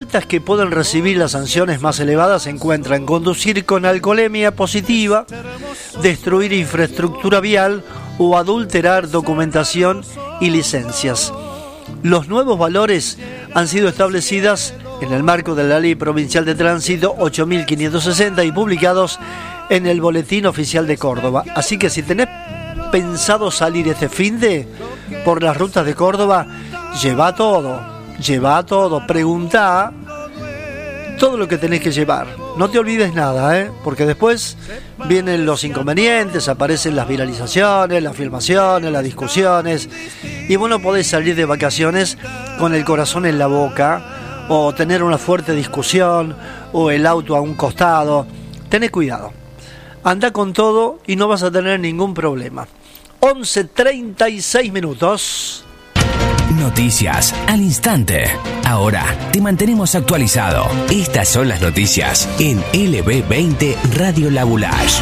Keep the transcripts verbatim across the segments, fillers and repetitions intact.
faltas que pueden recibir las sanciones más elevadas se encuentran conducir con alcoholemia positiva, destruir infraestructura vial o adulterar documentación y licencias. Los nuevos valores han sido establecidos en el marco de la Ley Provincial de Tránsito ocho mil quinientos sesenta y publicados en el Boletín Oficial de Córdoba. Así que si tenés pensado salir este finde por las rutas de Córdoba, lleva todo, lleva todo, preguntá todo lo que tenés que llevar. No te olvides nada, ¿eh? Porque después vienen los inconvenientes, aparecen las viralizaciones, las filmaciones, las discusiones, y vos no podés salir de vacaciones con el corazón en la boca, o tener una fuerte discusión, o el auto a un costado. Tenés cuidado. Anda con todo y no vas a tener ningún problema. once treinta y seis minutos. Noticias al instante. Ahora te mantenemos actualizado. Estas son las noticias en L B veinte Radio La Boulage.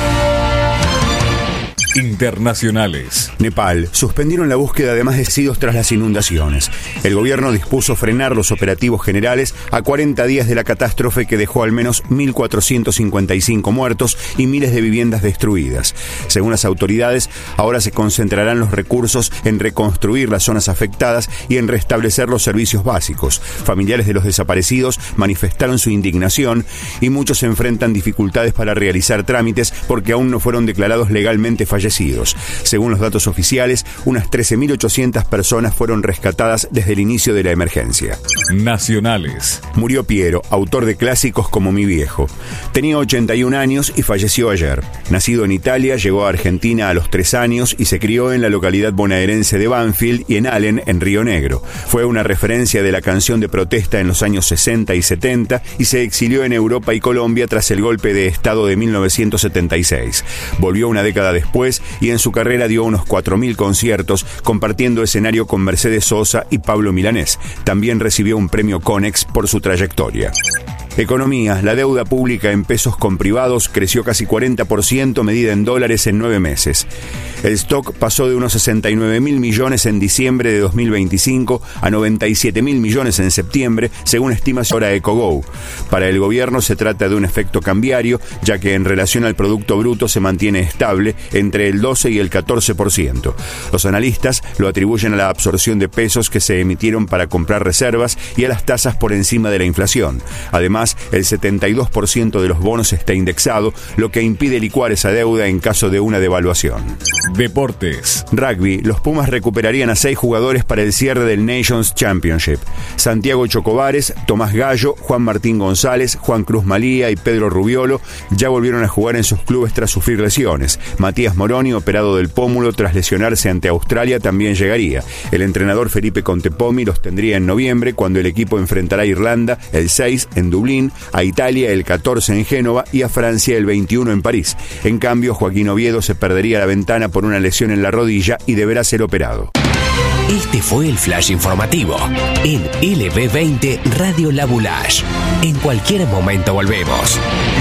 Internacionales. Nepal suspendieron la búsqueda de más desaparecidos tras las inundaciones. El gobierno dispuso frenar los operativos generales a cuarenta días de la catástrofe que dejó al menos mil cuatrocientos cincuenta y cinco muertos y miles de viviendas destruidas. Según las autoridades, ahora se concentrarán los recursos en reconstruir las zonas afectadas y en restablecer los servicios básicos. Familiares de los desaparecidos manifestaron su indignación y muchos enfrentan dificultades para realizar trámites porque aún no fueron declarados legalmente fallecidos. Según los datos oficiales, unas trece mil ochocientas personas fueron rescatadas desde el inicio de la emergencia. Nacionales. Murió Piero, autor de clásicos como Mi Viejo. Tenía ochenta y un años y falleció ayer. Nacido en Italia, llegó a Argentina a los tres años y se crió en la localidad bonaerense de Banfield y en Allen, en Río Negro. Fue una referencia de la canción de protesta en los años sesenta y setenta y se exilió en Europa y Colombia tras el golpe de Estado de mil novecientos setenta y seis. Volvió una década después y en su carrera dio unos cuatro mil conciertos, compartiendo escenario con Mercedes Sosa y Pablo Milanés. También recibió un premio Conex por su trayectoria. Economía. La deuda pública en pesos con privados creció casi cuarenta por ciento medida en dólares en nueve meses. El stock pasó de unos sesenta y nueve mil millones en diciembre de dos mil veinticinco a noventa y siete mil millones en septiembre, según estima ahora EcoGo. Para el gobierno se trata de un efecto cambiario, ya que en relación al Producto Bruto se mantiene estable entre el doce y el catorce por ciento. Los analistas lo atribuyen a la absorción de pesos que se emitieron para comprar reservas y a las tasas por encima de la inflación. Además, el setenta y dos por ciento de los bonos está indexado, lo que impide licuar esa deuda en caso de una devaluación. Deportes. Rugby. Los Pumas recuperarían a seis jugadores para el cierre del Nations Championship. Santiago Chocobares, Tomás Gallo, Juan Martín González, Juan Cruz Malía y Pedro Rubiolo ya volvieron a jugar en sus clubes tras sufrir lesiones. Matías Moroni, operado del pómulo tras lesionarse ante Australia, también llegaría. El entrenador Felipe Contepomi los tendría en noviembre, cuando el equipo enfrentará a Irlanda el seis en Dublín, a Italia el catorce en Génova y a Francia el veintiuno en París. En cambio, Joaquín Oviedo se perdería la ventana por una lesión en la rodilla y deberá ser operado. Este fue el flash informativo en L B veinte Radio La Boulage. En cualquier momento volvemos.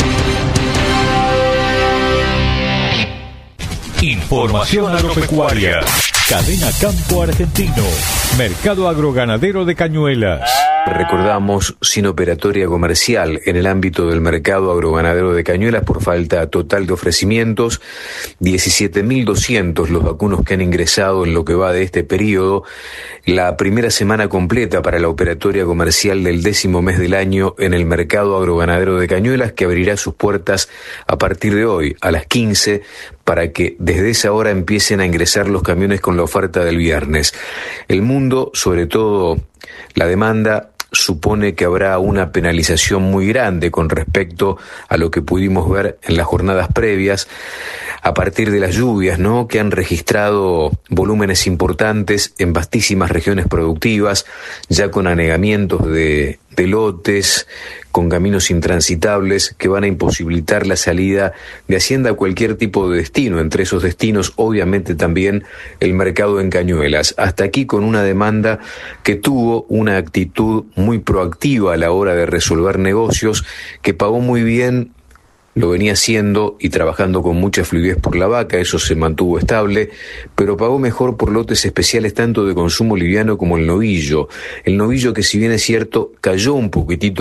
Información agropecuaria. Cadena Campo Argentino. Mercado agroganadero de Cañuelas. Recordamos, sin operatoria comercial en el ámbito del mercado agroganadero de Cañuelas por falta total de ofrecimientos. diecisiete mil doscientos los vacunos que han ingresado en lo que va de este periodo. La primera semana completa para la operatoria comercial del décimo mes del año en el mercado agroganadero de Cañuelas, que abrirá sus puertas a partir de hoy, a las quince, para que desde esa hora empiecen a ingresar los camiones con la oferta del viernes. El mundo, sobre todo la demanda, supone que habrá una penalización muy grande con respecto a lo que pudimos ver en las jornadas previas, a partir de las lluvias, ¿no?, que han registrado volúmenes importantes en vastísimas regiones productivas, ya con anegamientos de, de lotes, con caminos intransitables que van a imposibilitar la salida de Hacienda a cualquier tipo de destino. Entre esos destinos, obviamente, también el mercado en Cañuelas. Hasta aquí con una demanda que tuvo una actitud muy proactiva a la hora de resolver negocios, que pagó muy bien, lo venía haciendo y trabajando con mucha fluidez por la vaca, eso se mantuvo estable, pero pagó mejor por lotes especiales tanto de consumo liviano como el novillo. El novillo que, si bien es cierto, cayó un poquitito